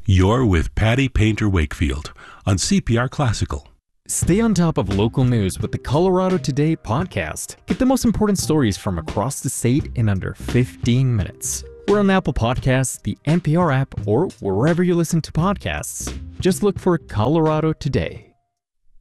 You're with Patty Painter Wakefield on CPR Classical. Stay on top of local news with the Colorado Today podcast. Get the most important stories from across the state in under 15 minutes. We're on Apple Podcasts, the NPR app, or wherever you listen to podcasts. Just look for Colorado Today.